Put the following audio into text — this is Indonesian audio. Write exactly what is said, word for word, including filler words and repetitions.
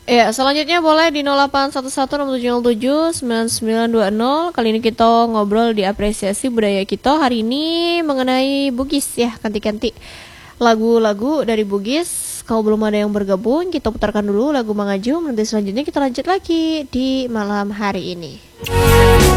Ya, selanjutnya boleh di nol delapan satu satu enam tujuh nol tujuh sembilan sembilan dua nol. Kali ini kita ngobrol di apresiasi budaya kita. Hari ini mengenai Bugis ya, ganti-ganti lagu-lagu dari Bugis. Kalau belum ada yang bergabung, kita putarkan dulu lagu Mangaju. Nanti selanjutnya kita lanjut lagi di malam hari ini.